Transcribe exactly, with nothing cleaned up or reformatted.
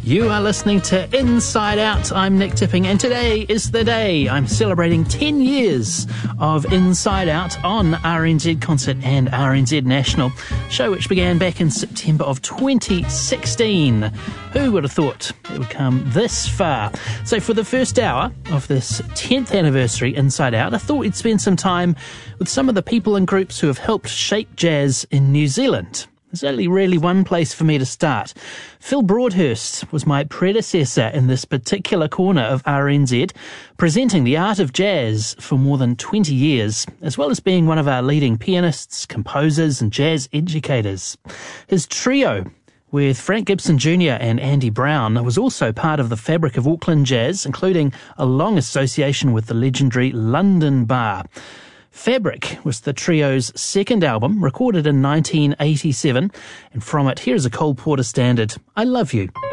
You are listening to Inside Out. I'm Nick Tipping, and today is the day. I'm celebrating ten years of Inside Out on R N Z Concert and R N Z National, show which began back in September of twenty sixteen. Who would have thought it would come this far? So for the first hour of this tenth anniversary Inside Out, I thought we'd spend some time with some of the people and groups who have helped shape jazz in New Zealand. There's only really one place for me to start. Phil Broadhurst was my predecessor in this particular corner of R N Z, presenting the art of jazz for more than twenty years, as well as being one of our leading pianists, composers and jazz educators. His trio with Frank Gibson Junior and Andy Brown was also part of the fabric of Auckland jazz, including a long association with the legendary London Bar. Fabric was the trio's second album, recorded in nineteen eighty-seven, and from it, here's a Cole Porter standard, I Love You.